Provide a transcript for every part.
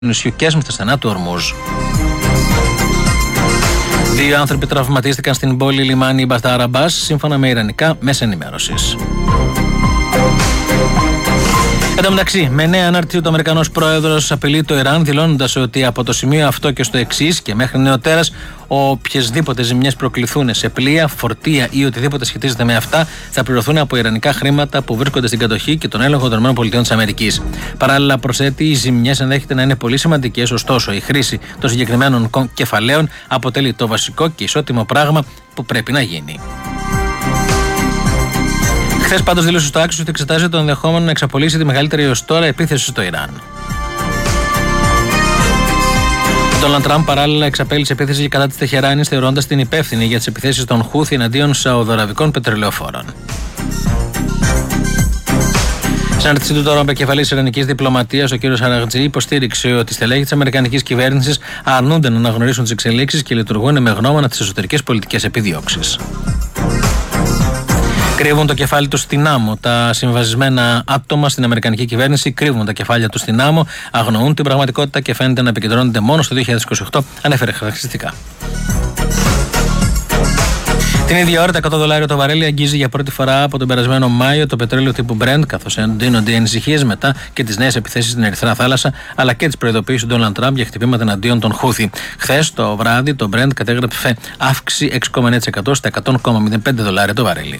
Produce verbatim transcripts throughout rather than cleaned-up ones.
νησιού Κέσμ στα στενά του Ορμούζ. Δύο άνθρωποι τραυματίστηκαν στην πόλη λιμάνι Μπαστάρ Αμπάς, σύμφωνα με ιρανικά μέσα ενημέρωσης. Εν τω μεταξύ, με νέα ανάρτηση, ο Αμερικανός πρόεδρος απειλεί το Ιράν, δηλώνοντας ότι από το σημείο αυτό και στο εξής και μέχρι νεοτέρας, οποιασδήποτε ζημιές προκληθούν σε πλοία, φορτία ή οτιδήποτε σχετίζεται με αυτά, θα πληρωθούν από ιρανικά χρήματα που βρίσκονται στην κατοχή και τον έλεγχο των ΗΠΑ. Παράλληλα, προσθέτει, οι ζημιές ενδέχεται να είναι πολύ σημαντικές, ωστόσο η χρήση των συγκεκριμένων κεφαλαίων αποτελεί το βασικό και ισότιμο πράγμα που πρέπει να γίνει. Χθες πάντως δήλωσε στο Άξιο ότι εξετάζει το ενδεχόμενο να εξαπολύσει τη μεγαλύτερη έως τώρα επίθεση στο Ιράν. Ο Ντόναλντ Τραμπ παράλληλα εξαπέλυσε επίθεση κατά της Τεχεράνης, θεωρώντας την υπεύθυνη για τις επιθέσεις των Χούθι εναντίον σαουδαραβικών πετρελαιοφόρων. Σε ανάρτησή του τώρα, ο επικεφαλής ιρανικής διπλωματίας, ο κ. Αραγτζή, υποστήριξε ότι οι στελέχοι της αμερικανικής κυβέρνησης αρνούνται να αναγνωρίσουν τις εξελίξεις και λειτουργούν με γνώμονα τις εσωτερικές πολιτικές επιδιώξεις. Κρύβουν το κεφάλι του στην άμμο. Τα συμβασισμένα άτομα στην αμερικανική κυβέρνηση κρύβουν τα κεφάλια του στην άμμο, αγνοούν την πραγματικότητα και φαίνεται να επικεντρώνονται μόνο στο δύο χιλιάδες είκοσι οκτώ, ανέφερε χαρακτηριστικά. Την ίδια ώρα, τα εκατό δολάρια το βαρέλι αγγίζει για πρώτη φορά από τον περασμένο Μάιο το πετρέλαιο τύπου Brent, καθώς εντείνονται οι ανησυχίες μετά και τις νέες επιθέσεις στην Ερυθρά Θάλασσα, αλλά και τις προειδοποιήσεις του Ντόναλντ Τραμπ για χτυπήματα εναντίον των Χούθι. Χθες το βράδυ, το Brent κατέγραψε αύξηση έξι κόμμα εννέα τοις εκατό στα εκατό κόμμα μηδέν πέντε δολάρια το βαρέλι.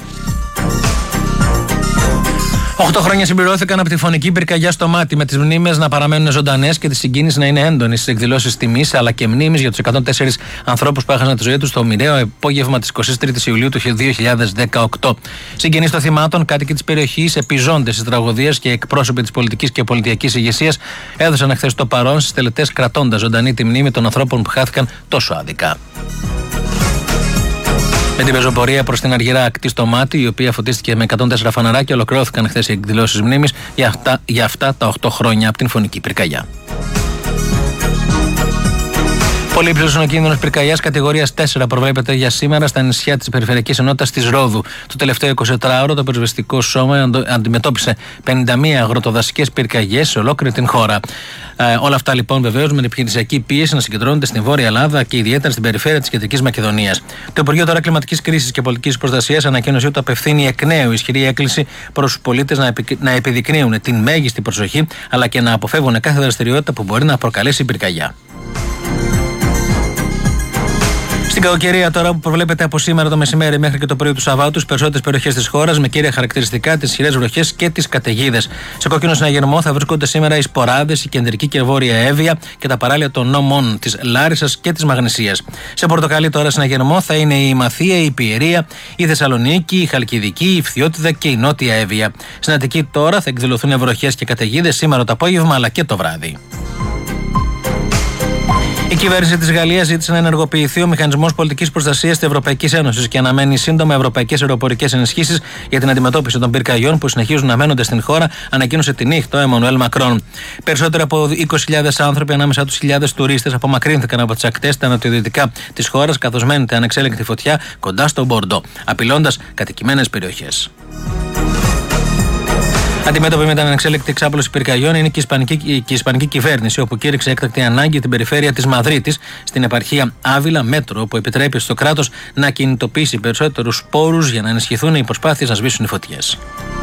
Οχτώ χρόνια συμπληρώθηκαν από τη φωνική πυρκαγιά στο Μάτι, με τις μνήμες να παραμένουν ζωντανές και τη συγκίνηση να είναι έντονη στις εκδηλώσεις τιμής αλλά και μνήμης για τους εκατόν τέσσερις ανθρώπους που έχασαν τη ζωή τους στο μοιραίο απόγευμα της εικοστής τρίτης Ιουλίου του δύο χιλιάδες δεκαοκτώ. Συγγενείς των θυμάτων, κάτοικοι της περιοχής, επιζώντες της τραγωδίας και εκπρόσωποι της πολιτικής και πολιτιακής ηγεσίας έδωσαν χθες το παρόν στις τελετές, κρατώντας ζωντανή τη μνήμη των ανθρώπων που χάθηκαν τόσο άδικα. Με την πεζοπορία προς την Αργυρά ακτή στο Μάτι, η οποία φωτίστηκε με εκατόν τέσσερα φαναράκια, ολοκληρώθηκαν χθες οι εκδηλώσεις μνήμης για αυτά, για αυτά τα οκτώ χρόνια από την φωνική πυρκαγιά. Πολύ υψηλός είναι ο κίνδυνος πυρκαγιάς κατηγορίας τέσσερα προβλέπεται για σήμερα στα νησιά της Περιφερειακής Ενότητας της Ρόδου. Το τελευταίο εικοσιτετράωρο το πυροσβεστικό σώμα αντιμετώπισε πενήντα μία αγροτοδασικές πυρκαγιές σε ολόκληρη την χώρα. Ε, όλα αυτά λοιπόν βεβαίως με την επιχειρησιακή πίεση να συγκεντρώνονται στην Βόρεια Ελλάδα και ιδιαίτερα στην περιφέρεια της Κεντρικής Μακεδονίας. Το Υπουργείο τώρα Κλιματικής Κρίσης και Πολιτικής Προστασίας ανακοίνωσε ότι απευθύνει εκ νέου ισχυρή έκκληση προς τους πολίτες να, επι... να επιδεικνύουν την μέγιστη προσοχή αλλά και να αποφεύγουν κάθε δραστηριότητα που μπορεί να προκαλέσει πυρκαγιά. Στην κακοκαιρία τώρα που προβλέπεται από σήμερα το μεσημέρι μέχρι και το πρωί του Σαββάτου στις περισσότερες περιοχές της χώρας, με κύρια χαρακτηριστικά τις ισχυρές βροχές και τις καταιγίδες. Σε κόκκινο συναγερμό θα βρίσκονται σήμερα οι Σποράδες, η κεντρική και βόρεια Εύβοια και τα παράλια των νόμων της Λάρισσας και της Μαγνησίας. Σε πορτοκαλί τώρα συναγερμό θα είναι η Μαθία, η Πιερία, η Θεσσαλονίκη, η Χαλκιδική, η Φθιώτιδα και η Νότια Εύβοια. Στην Αττική τώρα θα εκδηλωθούν βροχές και καταιγίδες σήμερα το απόγευμα αλλά και το βράδυ. Η κυβέρνηση της Γαλλίας ζήτησε να ενεργοποιηθεί ο μηχανισμός πολιτικής προστασίας της Ευρωπαϊκής Ένωσης και αναμένει σύντομα ευρωπαϊκές αεροπορικές ενισχύσεις για την αντιμετώπιση των πυρκαγιών που συνεχίζουν να μένονται στην χώρα, ανακοίνωσε τη νύχτα ο Εμμανουέλ Μακρόν. Περισσότεροι από είκοσι χιλιάδες άνθρωποι, ανάμεσα τους χιλιάδες τουρίστες, απομακρύνθηκαν από τις ακτές στα νοτιοδυτικά της χώρας, καθώς μένεται ανεξέλεγκτη φωτιά κοντά στο Μπορντό, απειλώντας κατοικημένες περιοχές. Αντιμέτωπη με την ανεξέλεκτη εξάπλωση πυρκαγιών είναι και η Ισπανική, και η Ισπανική κυβέρνηση, όπου κήρυξε έκτακτη ανάγκη την περιφέρεια της Μαδρίτης, στην επαρχία Άβυλα Μέτρο, που επιτρέπει στο κράτος να κινητοποιήσει περισσότερους πόρους για να ενισχυθούν οι προσπάθειες να σβήσουν οι φωτιές.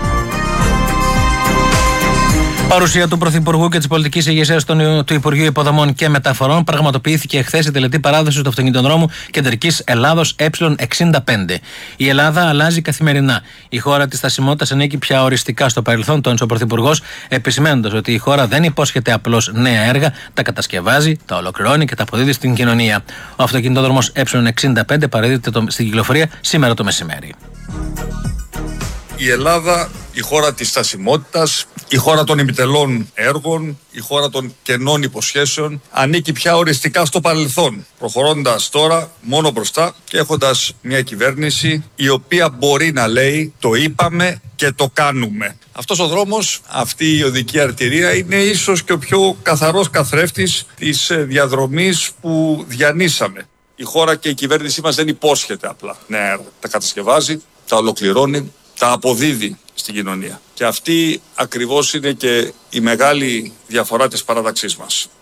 Παρουσία του Πρωθυπουργού και της πολιτικής ηγεσίας του Υπουργείου Υποδομών και Μεταφορών πραγματοποιήθηκε χθες η τελετή παράδοση του αυτοκινητοδρόμου Κεντρικής Ελλάδος Ε εξήντα πέντε. Η Ελλάδα αλλάζει καθημερινά. Η χώρα της στασιμότητας ανήκει πια οριστικά στο παρελθόν, τόνισε ο Πρωθυπουργός, επισημαίνοντας ότι η χώρα δεν υπόσχεται απλώς νέα έργα, τα κατασκευάζει, τα ολοκληρώνει και τα αποδίδει στην κοινωνία. Ο αυτοκινητόδρομος Ε εξήντα πέντε παραδίδεται στην κυκλοφορία σήμερα το μεσημέρι. Η Ελλάδα, η χώρα της στασιμότητας, η χώρα των ημιτελών έργων, η χώρα των κενών υποσχέσεων, ανήκει πια οριστικά στο παρελθόν, προχωρώντας τώρα μόνο μπροστά και έχοντας μια κυβέρνηση η οποία μπορεί να λέει το είπαμε και το κάνουμε. Αυτός ο δρόμος, αυτή η οδική αρτηρία είναι ίσως και ο πιο καθαρός καθρέφτης της διαδρομής που διανύσαμε. Η χώρα και η κυβέρνησή μας δεν υπόσχεται απλά νέα έργα. Τα κατασκευάζει, τα ολοκληρώνει, τα αποδίδει στην κοινωνία. Και αυτή ακριβώς είναι και η μεγάλη διαφορά της παράταξής μας.